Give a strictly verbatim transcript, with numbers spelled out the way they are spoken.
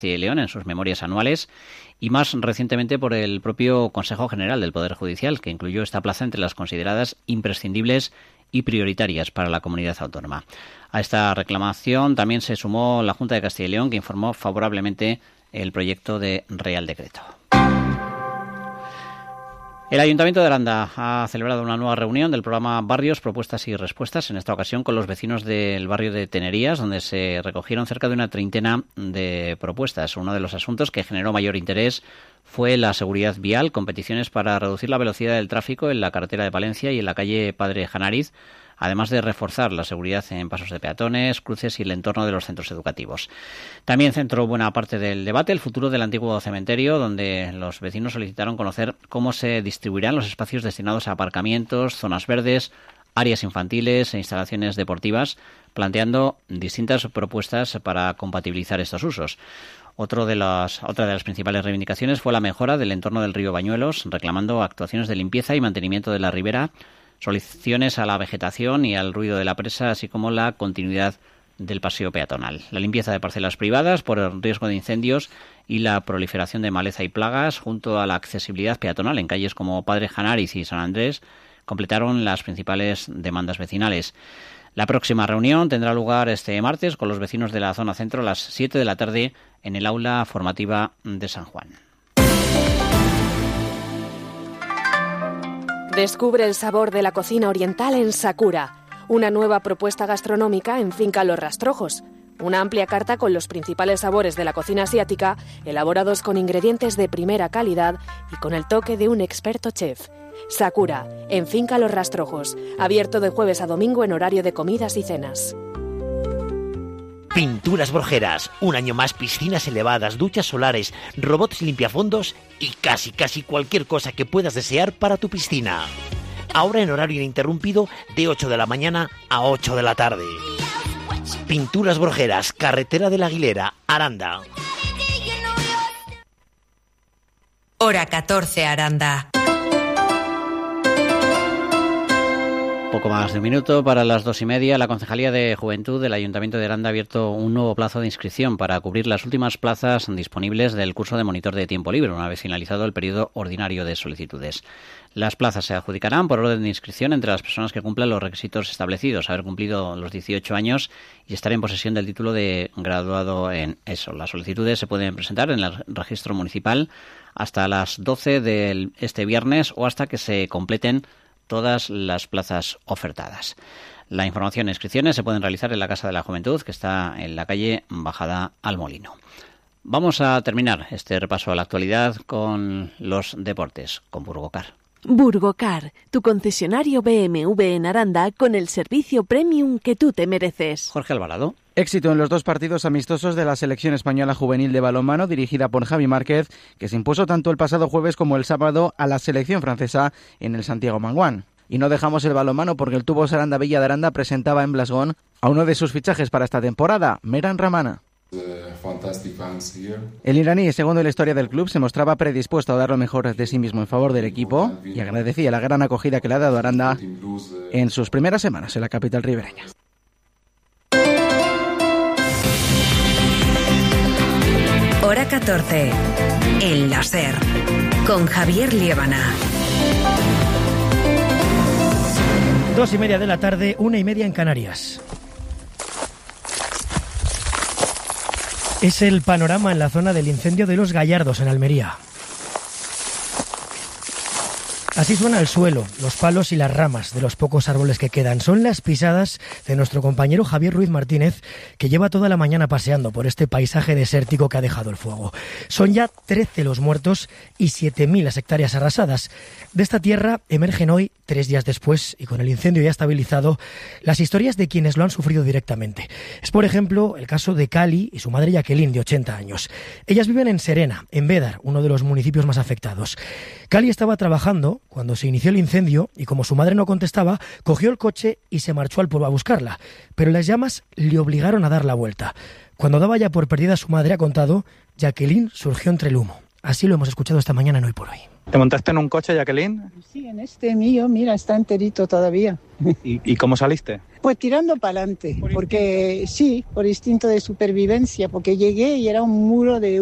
y León en sus memorias anuales y más recientemente por el propio Consejo General del Poder Judicial, que incluyó esta plaza entre las consideradas imprescindibles y prioritarias para la comunidad autónoma. A esta reclamación también se sumó la Junta de Castilla y León, que informó favorablemente el proyecto de Real Decreto. El Ayuntamiento de Aranda ha celebrado una nueva reunión del programa Barrios, Propuestas y Respuestas, en esta ocasión con los vecinos del barrio de Tenerías, donde se recogieron cerca de una treintena de propuestas. Uno de los asuntos que generó mayor interés fue la seguridad vial, con peticiones para reducir la velocidad del tráfico en la carretera de Palencia y en la calle Padre Janariz, además de reforzar la seguridad en pasos de peatones, cruces y el entorno de los centros educativos. También centró buena parte del debate el futuro del antiguo cementerio, donde los vecinos solicitaron conocer cómo se distribuirán los espacios destinados a aparcamientos, zonas verdes, áreas infantiles e instalaciones deportivas, planteando distintas propuestas para compatibilizar estos usos. Otro de las, otra de las principales reivindicaciones fue la mejora del entorno del río Bañuelos, reclamando actuaciones de limpieza y mantenimiento de la ribera, soluciones a la vegetación y al ruido de la presa, así como la continuidad del paseo peatonal. La limpieza de parcelas privadas por el riesgo de incendios y la proliferación de maleza y plagas, junto a la accesibilidad peatonal en calles como Padre Janariz y San Andrés, completaron las principales demandas vecinales. La próxima reunión tendrá lugar este martes con los vecinos de la zona centro a las siete de la tarde en el aula formativa de San Juan. Descubre el sabor de la cocina oriental en Sakura, una nueva propuesta gastronómica en Finca Los Rastrojos. Una amplia carta con los principales sabores de la cocina asiática, elaborados con ingredientes de primera calidad y con el toque de un experto chef. Sakura, en Finca Los Rastrojos, abierto de jueves a domingo en horario de comidas y cenas. Pinturas Borgeras, un año más, piscinas elevadas, duchas solares, robots limpiafondos y casi casi cualquier cosa que puedas desear para tu piscina. Ahora en horario ininterrumpido de ocho de la mañana a ocho de la tarde. Pinturas Borgeras, carretera de la Aguilera, Aranda. Hora catorce, Aranda. Poco más de un minuto para las dos y media. La Concejalía de Juventud del Ayuntamiento de Aranda ha abierto un nuevo plazo de inscripción para cubrir las últimas plazas disponibles del curso de monitor de tiempo libre, una vez finalizado el periodo ordinario de solicitudes. Las plazas se adjudicarán por orden de inscripción entre las personas que cumplan los requisitos establecidos, haber cumplido los dieciocho años y estar en posesión del título de graduado en eso. Las solicitudes se pueden presentar en el registro municipal hasta las doce de este viernes o hasta que se completen todas las plazas ofertadas. La información e inscripciones se pueden realizar en la Casa de la Juventud, que está en la calle Bajada al Molino. Vamos a terminar este repaso a la actualidad con los deportes, con Burgocar. Burgocar, tu concesionario B M W en Aranda con el servicio premium que tú te mereces. Jorge Alvarado. Éxito en los dos partidos amistosos de la selección española juvenil de balonmano dirigida por Javi Márquez, que se impuso tanto el pasado jueves como el sábado a la selección francesa en el Santiago Manguán. Y no dejamos el balonmano porque el Tubos Aranda Villa de Aranda presentaba en Blasgón a uno de sus fichajes para esta temporada, Meran Ramana. El iraní, segundo en la historia del club, se mostraba predispuesto a dar lo mejor de sí mismo en favor del equipo y agradecía la gran acogida que le ha dado Aranda en sus primeras semanas en la capital ribereña. Hora catorce. El láser. Con Javier Liébana. Dos y media de la tarde, una y media en Canarias. Es el panorama en la zona del incendio de Los Gallardos, en Almería. Así suena el suelo, los palos y las ramas de los pocos árboles que quedan. Son las pisadas de nuestro compañero Javier Ruiz Martínez, que lleva toda la mañana paseando por este paisaje desértico que ha dejado el fuego. Son ya trece los muertos y siete mil las hectáreas arrasadas. De esta tierra emergen hoy, tres días después, y con el incendio ya estabilizado, las historias de quienes lo han sufrido directamente. Es, por ejemplo, el caso de Cali y su madre Jacqueline, de ochenta años. Ellas viven en Serena, en Bédar, uno de los municipios más afectados. Cali estaba trabajando cuando se inició el incendio y, como su madre no contestaba, cogió el coche y se marchó al pueblo a buscarla. Pero las llamas le obligaron a dar la vuelta. Cuando daba ya por perdida a su madre, ha contado, Jacqueline surgió entre el humo. Así lo hemos escuchado esta mañana en Hoy por Hoy. ¿Te montaste en un coche, Jacqueline? Sí, en este mío, mira, está enterito todavía. ¿Y, y cómo saliste? Pues tirando para adelante, porque sí, por instinto de supervivencia, porque llegué y era un muro de